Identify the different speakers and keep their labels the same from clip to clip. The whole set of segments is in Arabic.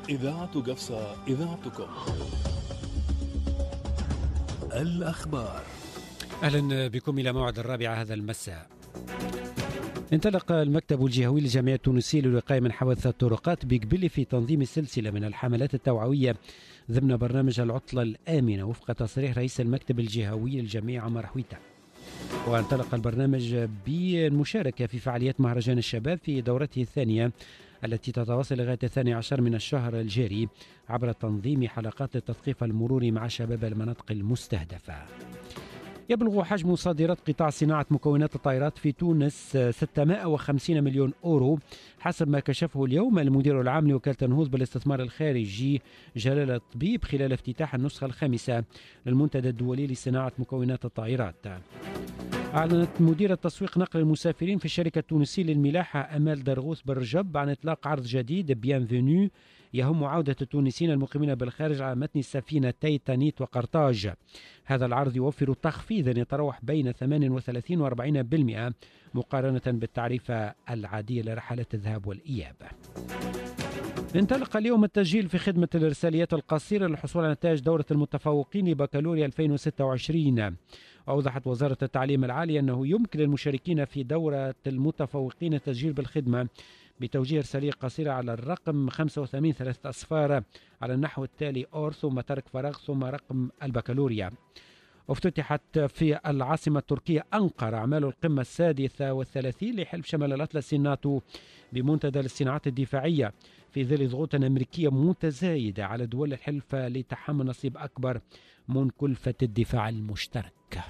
Speaker 1: إذاعة قفصة، إذاعتكم. الأخبار.
Speaker 2: أهلا بكم إلى موعد 4 هذا المساء. انطلق المكتب الجهوي للجمعية التونسية للوقاية من حوادث الطرقات بقبل في تنظيم سلسلة من الحملات التوعوية ضمن برنامج العطلة الآمنة وفق تصريح رئيس المكتب الجهوي للجمعية عمر حويتة. وانطلق البرنامج بالمشاركة في فعاليات مهرجان الشباب في دورته الثانية التي تتواصل لغاية 12 من الشهر الجاري عبر تنظيم حلقات التثقيف المروري مع شباب المناطق المستهدفة. يبلغ حجم صادرات قطاع صناعة مكونات الطائرات في تونس 650 مليون أورو حسب ما كشفه اليوم المدير العام لوكالة النهوض بالاستثمار الخارجي جلال الطبيب خلال افتتاح النسخة الخامسة للمنتدى الدولي لصناعة مكونات الطائرات. أعلنت مديرة تسويق نقل المسافرين في الشركة التونسية للملاحة أمال درغوث برجب عن إطلاق عرض جديد بيانفينيو يهم عودة التونسيين المقيمين بالخارج على متن السفينة تايتانيت وقرطاج. هذا العرض يوفر تخفيضا يتراوح بين 38 و 40% مقارنة بالتعريفة العادية لرحلات الذهاب والإياب. انطلق اليوم التسجيل في خدمة الإرساليات القصيرة للحصول على نتائج دورة المتفوقين لبكالوريا 2026. وأوضحت وزارة التعليم العالي أنه يمكن للمشاركين في دورة المتفوقين التسجيل بالخدمة بتوجيه رسالية قصيرة على الرقم 85 3 أصفار على النحو التالي أور ثم ترك فراغ ثم رقم البكالوريا. افتتحت في العاصمة التركية أنقرة أعمال القمة 36 لحلف شمال الأطلسي الناتو بمنتدى الصناعات الدفاعية في ظل ضغوط أمريكية متزايدة على دول الحلف لتحمل نصيب أكبر من كلفة الدفاع المشترك.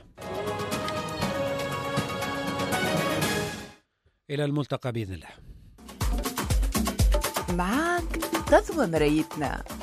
Speaker 2: إلى الملتقى بإذن الله.
Speaker 3: معك تضوى مرايتنا.